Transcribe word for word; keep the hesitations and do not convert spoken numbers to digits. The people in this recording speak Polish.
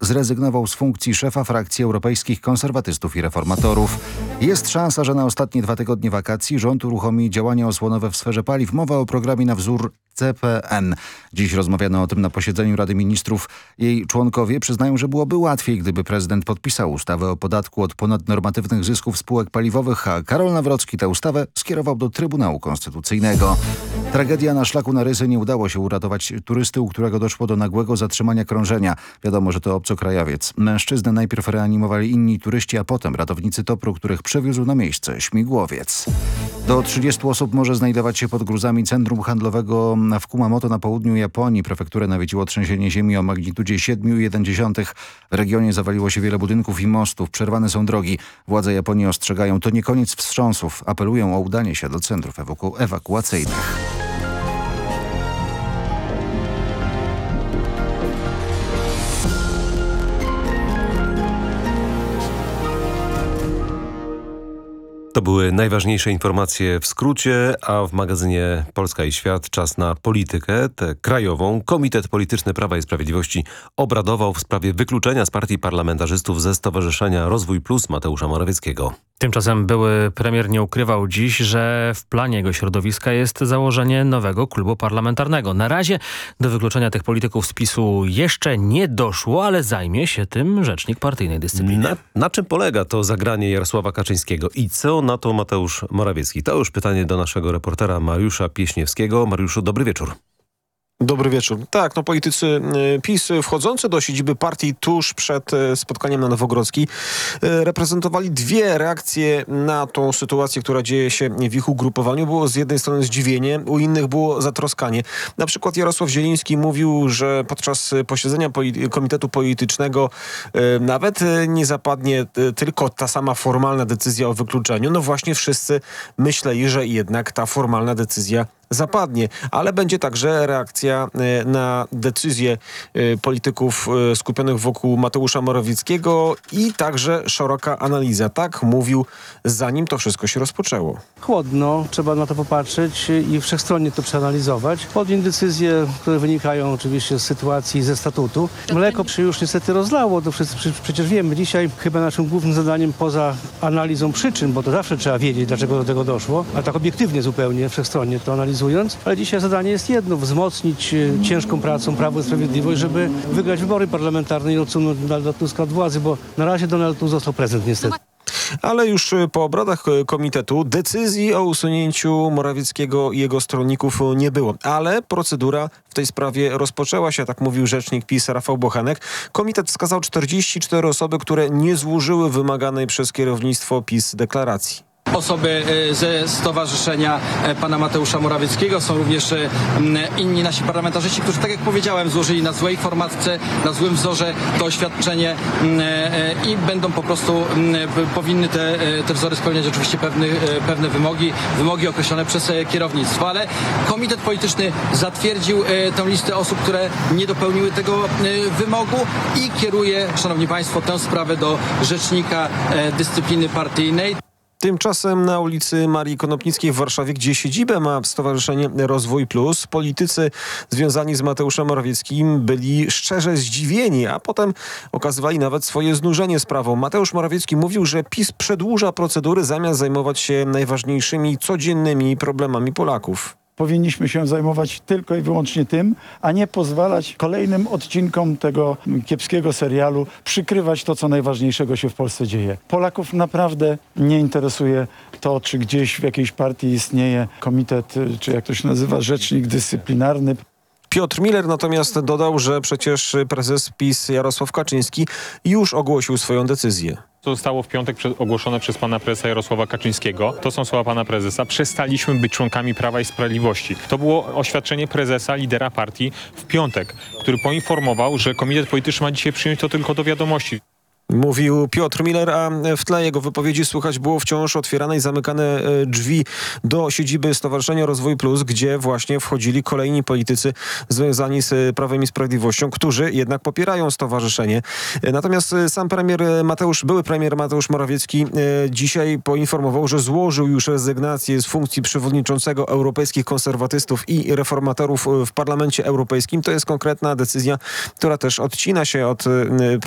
zrezygnował z funkcji szefa frakcji Europejskich Konserwatystów i Reformatorów. Jest szansa, że na ostatnie dwa tygodnie wakacji rząd uruchomi działania osłonowe w sferze paliw. Mowa o programie na wzór C P N. Dziś rozmawiano o tym na posiedzeniu Rady Ministrów. Jej członkowie przyznają, że byłoby łatwiej, gdyby prezydent podpisał ustawę o podatku od ponadnormatywnych zysków spółek paliwowych, a Karol Nawrocki tę ustawę skierował do Trybunału Konstytucyjnego. Tragedia na szlaku na Rysy. Nie udało się uratować turysty, u którego doszło do nagłego zatrzymania krążenia. Wiadomo, że to obcokrajowiec. Mężczyznę najpierw reanimowali inni turyści, a potem ratownicy Topru, których przewiózł na miejsce śmigłowiec. Do trzydziestu osób może znajdować się pod gruzami centrum handlowego w Kumamoto na południu Japonii. Prefekturę nawiedziło trzęsienie ziemi o magnitudzie siedem przecinek jeden. W regionie zawaliło się wiele budynków i mostów. Przerwane są drogi. Władze Japonii ostrzegają, to nie koniec wstrząsów. Apelują o udanie się do centrów ewaku- ewakuacyjnych. To były najważniejsze informacje w skrócie, a w magazynie Polska i Świat czas na politykę, tę krajową. Komitet Polityczny Prawa i Sprawiedliwości obradował w sprawie wykluczenia z partii parlamentarzystów ze Stowarzyszenia Rozwój Plus Mateusza Morawieckiego. Tymczasem były premier nie ukrywał dziś, że w planie jego środowiska jest założenie nowego klubu parlamentarnego. Na razie do wykluczenia tych polityków z PiSu jeszcze nie doszło, ale zajmie się tym rzecznik partyjnej dyscypliny. Na, na czym polega to zagranie Jarosława Kaczyńskiego i co na to Mateusz Morawiecki? To już pytanie do naszego reportera Mariusza Pieśniewskiego. Mariuszu, dobry wieczór. Dobry wieczór. Tak, no politycy PiS wchodzący do siedziby partii tuż przed spotkaniem na Nowogrodzkiej reprezentowali dwie reakcje na tą sytuację, która dzieje się w ich ugrupowaniu. Było z jednej strony zdziwienie, u innych było zatroskanie. Na przykład Jarosław Zieliński mówił, że podczas posiedzenia Komitetu Politycznego nawet nie zapadnie tylko ta sama formalna decyzja o wykluczeniu. No właśnie wszyscy myśleli, że jednak ta formalna decyzja zapadnie, ale będzie także reakcja na decyzję polityków skupionych wokół Mateusza Morawieckiego i także szeroka analiza. Tak mówił, zanim to wszystko się rozpoczęło. Chłodno, trzeba na to popatrzeć i wszechstronnie to przeanalizować. Podjąć decyzje, które wynikają oczywiście z sytuacji, ze statutu. Mleko się już niestety rozlało, to wszyscy przecież wiemy. Dzisiaj chyba naszym głównym zadaniem poza analizą przyczyn, bo to zawsze trzeba wiedzieć, dlaczego do tego doszło, a tak obiektywnie zupełnie, wszechstronnie to analizując, ale dzisiaj zadanie jest jedno, wzmocnić ciężką pracą Prawo i Sprawiedliwość, żeby wygrać wybory parlamentarne i odsunąć Donalda Tuska od władzy, bo na razie Donald Tusk został prezydent niestety. Ale już po obradach komitetu decyzji o usunięciu Morawieckiego i jego stronników nie było. Ale procedura w tej sprawie rozpoczęła się, tak mówił rzecznik PiS Rafał Bochenek. Komitet wskazał czterdzieści cztery osoby, które nie złożyły wymaganej przez kierownictwo PiS deklaracji. Osoby ze stowarzyszenia pana Mateusza Morawieckiego, są również inni nasi parlamentarzyści, którzy, tak jak powiedziałem, złożyli na złej formatce, na złym wzorze to oświadczenie i będą po prostu, powinny te, te wzory spełniać oczywiście pewne, pewne wymogi, wymogi określone przez kierownictwo, ale Komitet Polityczny zatwierdził tę listę osób, które nie dopełniły tego wymogu i kieruje, szanowni państwo, tę sprawę do rzecznika dyscypliny partyjnej. Tymczasem na ulicy Marii Konopnickiej w Warszawie, gdzie siedzibę ma Stowarzyszenie Rozwój Plus, politycy związani z Mateuszem Morawieckim byli szczerze zdziwieni, a potem okazywali nawet swoje znużenie sprawą. Mateusz Morawiecki mówił, że PiS przedłuża procedury zamiast zajmować się najważniejszymi, codziennymi problemami Polaków. Powinniśmy się zajmować tylko i wyłącznie tym, a nie pozwalać kolejnym odcinkom tego kiepskiego serialu przykrywać to, co najważniejszego się w Polsce dzieje. Polaków naprawdę nie interesuje to, czy gdzieś w jakiejś partii istnieje komitet, czy jak to się nazywa, rzecznik dyscyplinarny. Piotr Miller natomiast dodał, że przecież prezes PiS Jarosław Kaczyński już ogłosił swoją decyzję. To zostało w piątek ogłoszone przez pana prezesa Jarosława Kaczyńskiego. To są słowa pana prezesa. Przestaliśmy być członkami Prawa i Sprawiedliwości. To było oświadczenie prezesa, lidera partii w piątek, który poinformował, że komitet polityczny ma dzisiaj przyjąć to tylko do wiadomości. Mówił Piotr Miller, a w tle jego wypowiedzi słychać było wciąż otwierane i zamykane drzwi do siedziby Stowarzyszenia Rozwój Plus, gdzie właśnie wchodzili kolejni politycy związani z Prawem i Sprawiedliwością, którzy jednak popierają stowarzyszenie. Natomiast sam premier Mateusz, były premier Mateusz Morawiecki dzisiaj poinformował, że złożył już rezygnację z funkcji przewodniczącego Europejskich Konserwatystów i Reformatorów w Parlamencie Europejskim. To jest konkretna decyzja, która też odcina się od